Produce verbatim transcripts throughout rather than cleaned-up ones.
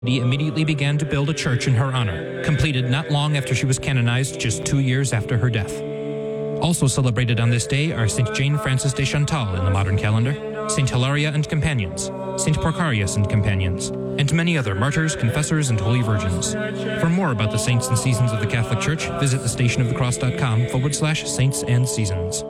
He immediately began to build a church in her honor, completed not long after she was canonized, just two years after her death. Also celebrated on this day are Saint Jane Frances de Chantal in the modern calendar, Saint Hilaria and companions, Saint Porcarius and companions, and many other martyrs, confessors, and holy virgins. For more about the saints and seasons of the Catholic Church, visit thestationofthecross.com forward slash saints and seasons.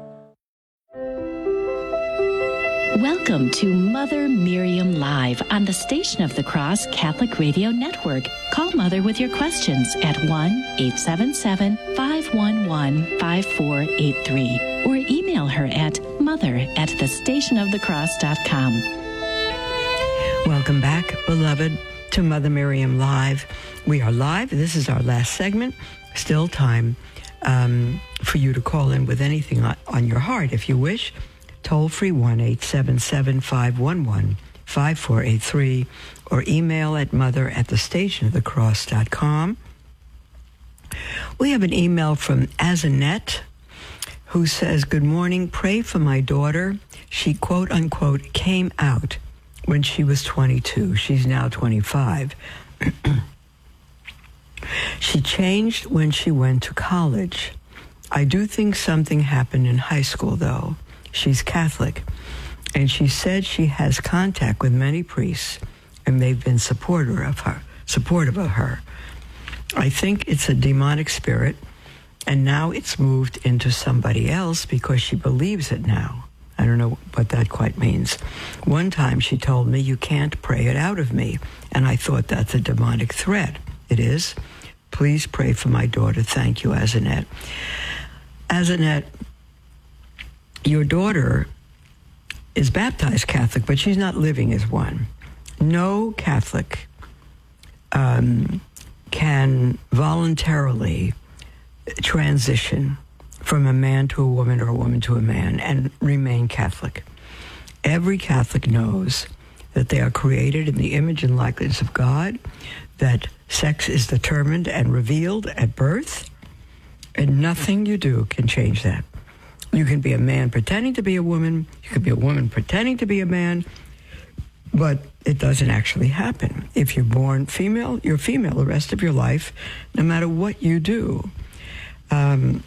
Welcome to Mother Miriam Live on the Station of the Cross Catholic Radio Network. Call Mother with your questions at one eight seven seven, five one one, five four eight three or email her at mother at thestationofthecross dot com. Welcome back, beloved, to Mother Miriam Live. We are live. This is our last segment. Still time um, for you to call in with anything on, on your heart if you wish. Toll free one eight seven seven, five one one, five four eight three or email at mother at thestationofthecross dot com. We have an email from Azanet who says, "Good morning. Pray for my daughter. She, quote unquote, came out when she was twenty-two. She's now twenty-five. She changed when she went to college. I do think something happened in high school, though. She's Catholic, and she said she has contact with many priests, and they've been supportive of her. Supportive of her. I think it's a demonic spirit, and now it's moved into somebody else because she believes it now. I don't know what that quite means. One time she told me, 'You can't pray it out of me,' and I thought that's a demonic threat. It is. Please pray for my daughter. Thank you, Azanet." Azanet, your daughter is baptized Catholic, but she's not living as one. No Catholic um, can voluntarily transition from a man to a woman or a woman to a man and remain Catholic. Every Catholic knows that they are created in the image and likeness of God, that sex is determined and revealed at birth, and nothing you do can change that. You can be a man pretending to be a woman. You can be a woman pretending to be a man. But it doesn't actually happen. If you're born female, you're female the rest of your life, no matter what you do. Um,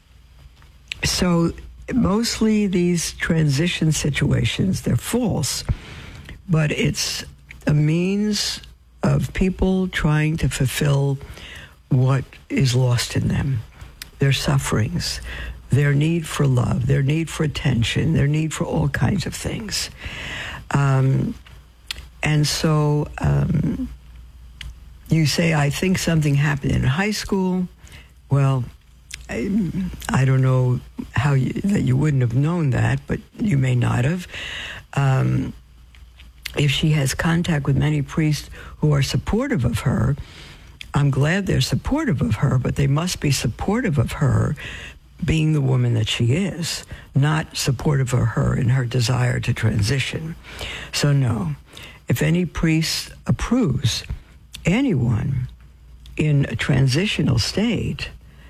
so mostly these transition situations, they're false. But it's a means of people trying to fulfill what is lost in them, their sufferings, their need for love, their need for attention, their need for all kinds of things. Um, and so um, you say, I think something happened in high school. Well, I, I don't know how you, that you wouldn't have known that, but you may not have. Um, if she has contact with many priests who are supportive of her, I'm glad they're supportive of her, but they must be supportive of her being the woman that she is, not supportive of her in her desire to transition. So no, if any priest approves anyone in a transitional state,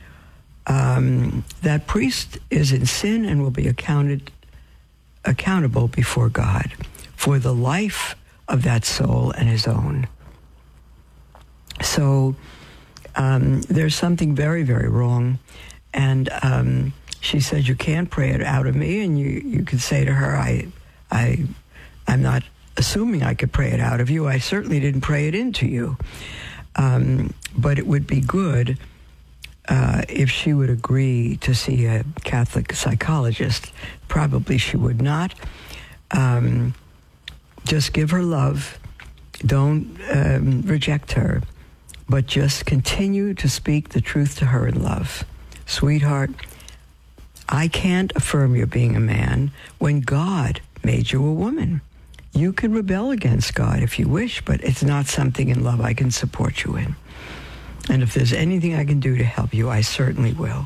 um, that priest is in sin and will be accounted accountable before God for the life of that soul and his own. So um, there's something very, very wrong. And um, she said, "You can't pray it out of me." And you, you could say to her, I, I, I'm not assuming I could pray it out of you. I certainly didn't pray it into you. Um, but it would be good uh, if she would agree to see a Catholic psychologist. Probably she would not. Um, just give her love. Don't um, reject her. But just continue to speak the truth to her in love. Sweetheart, I can't affirm your being a man when God made you a woman. You can rebel against God if you wish, but it's not something in love I can support you in. And if there's anything I can do to help you, I certainly will.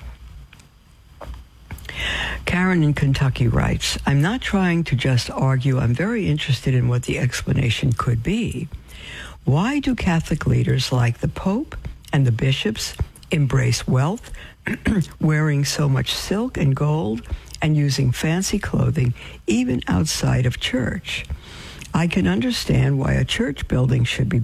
Karen in Kentucky writes, "I'm not trying to just argue. I'm very interested in what the explanation could be. Why do Catholic leaders like the Pope and the bishops embrace wealth, wearing so much silk and gold, and using fancy clothing even outside of church? I can understand why a church building should be